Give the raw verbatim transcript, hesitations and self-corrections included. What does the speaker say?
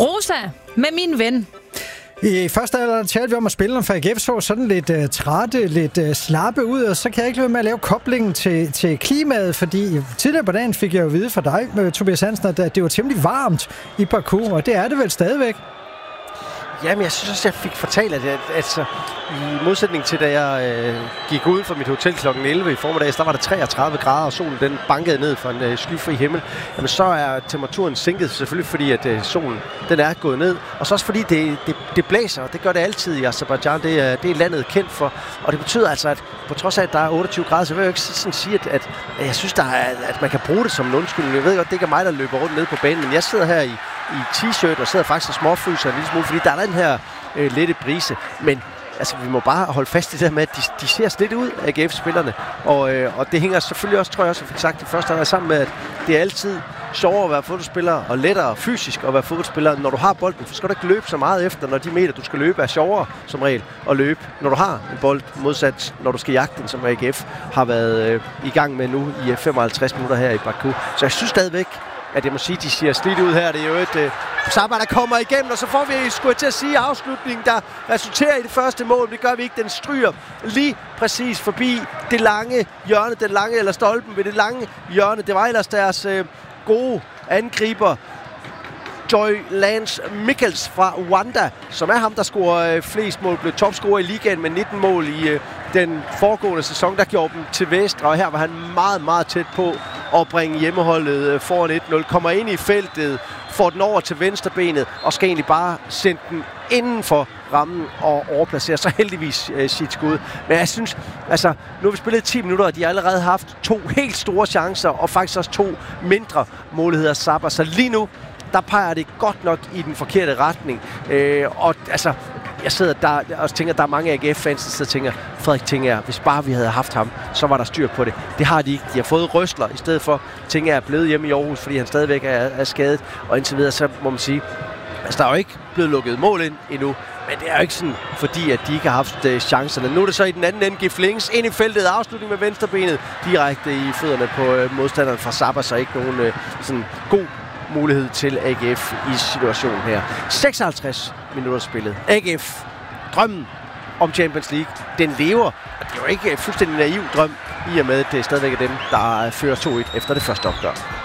Rosa med min ven. I første alder talte vi om, at spillerne fra A G F så sådan lidt uh, trætte, lidt uh, slappe ud, og så kan jeg ikke lade være med at lave koblingen til, til klimaet, fordi tidligere på dagen fik jeg jo at vide fra dig, Tobias Hansen, at det var temmelig varmt i Baku, og det er det vel stadigvæk? Jamen, jeg synes også, jeg fik fortalt, at, at altså, i modsætning til, da jeg øh, gik ud fra mit hotel klokken elleve i formiddag, der var der treogtredive grader, og solen den bankede ned fra en øh, skyfri himmel. Jamen, så er temperaturen sænket, selvfølgelig fordi, at øh, solen den er gået ned. Og så også fordi, det, det, det blæser, og det gør det altid i Aserbajdsjan. Det er, det er landet kendt for. Og det betyder altså, at på trods af, at der er otteogtyve grader, så vil jeg jo ikke sådan sige, at, at, at jeg synes, der er, at man kan bruge det som en undskyldning. Jeg ved godt, det ikke er mig, der løber rundt nede på banen, men jeg sidder her i i t-shirt og sidder faktisk og småfryser en lille smule, fordi der er den her øh, lette brise. Men altså, vi må bare holde fast i det her med, at de, de ser lidt ud af A G F-spillerne. Og, øh, og det hænger selvfølgelig også, tror jeg også, jeg fik sagt det første år, sammen med, at det er altid sjovere at være fodboldspiller og lettere fysisk at være fodboldspiller, når du har bolden. For så skal du ikke løbe så meget efter, når de meter, du skal løbe, er sjovere som regel at løbe, når du har en bold, modsat når du skal jagte den, som A G F har været øh, i gang med nu i femoghalvtreds minutter her i Baku. Så jeg synes stadigvæk, at jeg må sige, at de siger slidt ud her. Det er jo et øh, Sabah, der kommer igennem, og så får vi, skulle jeg til at sige, afslutningen, der resulterer i det første mål. Det gør vi ikke. Den stryger lige præcis forbi det lange hjørne, den lange, eller stolpen ved det lange hjørne. Det var ellers deres øh, gode angriber, Joy Lance Mikkels fra Rwanda, som er ham, der scorer øh, flest mål, blev topscorer i ligaen med nitten mål i øh, den foregående sæson, der gjorde dem til Vestre, og her var han meget, meget tæt på at bringe hjemmeholdet øh, foran et nul, kommer ind i feltet, får den over til venstrebenet, og skal egentlig bare sende den inden for rammen og overplacere så heldigvis øh, sit skud. Men jeg synes, altså, nu har vi spillet ti minutter, og de har allerede haft to helt store chancer, og faktisk også to mindre muligheder Sabah. Så lige nu, der peger det godt nok i den forkerte retning. Øh, og altså, jeg sidder der og tænker, at der er mange A G F-fans, der sidder og tænker, Frederik Tinger, hvis bare vi havde haft ham, så var der styr på det. Det har de ikke. De har fået rystler, i stedet for Tinger er blevet hjemme i Aarhus, fordi han stadigvæk er, er skadet. Og indtil videre, så må man sige, altså der er jo ikke blevet lukket mål ind endnu, men det er jo ikke sådan, fordi at de ikke har haft uh, chancerne. Nu er det så i den anden ende, Gif Links ind i feltet, afslutning med venstrebenet, direkte i fødderne på uh, modstanderen fra Sabah, så ikke nogen uh, sådan god mulighed til A G F i situationen her. seksoghalvtreds minutter spillet. A G F, drømmen om Champions League, den lever. Og det er jo ikke fuldstændig naiv drøm, i og med, at det er stadigvæk dem, der fører to et efter det første opgør.